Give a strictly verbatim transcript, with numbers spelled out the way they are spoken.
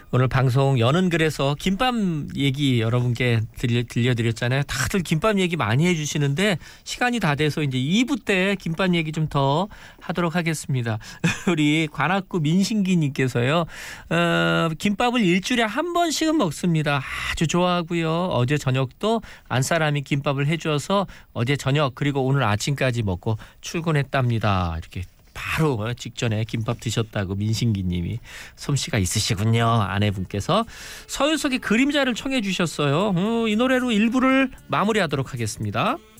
오늘 방송 여는 글에서 김밥 얘기 여러분께 들려, 들려드렸잖아요. 다들 김밥 얘기 많이 해주시는데 시간이 다 돼서 이제 이 부 때 김밥 얘기 좀 더 하도록 하겠습니다. 우리 관악구 민신기 님께서요. 어, 김밥을 일주일에 한 번씩은 먹습니다. 아주 좋아하고요. 어제 저녁도 안사람이 김밥을 해줘서 어제 저녁 그리고 오늘 아침까지 먹고 출근했답니다. 이렇게 바로 직전에 김밥 드셨다고 민신기 님이 솜씨가 있으시군요. 아내분께서 서유석의 그림자를 청해 주셨어요. 어, 이 노래로 일 부를 마무리하도록 하겠습니다.